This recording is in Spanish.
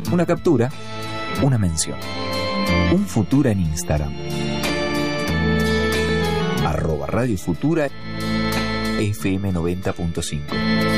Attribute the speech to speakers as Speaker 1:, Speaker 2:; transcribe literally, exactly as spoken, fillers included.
Speaker 1: Una captura, una mención. Un Futura en Instagram. Arroba Radio Futura F M noventa punto cinco.